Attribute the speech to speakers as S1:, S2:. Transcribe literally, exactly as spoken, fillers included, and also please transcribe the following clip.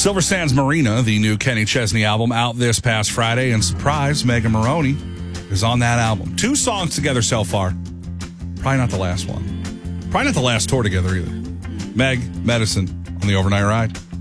S1: Silver Sands Marina, the new Kenny Chesney album, out this past Friday, and surprise, Megan Maroney is on that album. Two songs together so far. Probably not the last one. Probably not the last tour together either. Meg, Medicine on the Overnight Ride.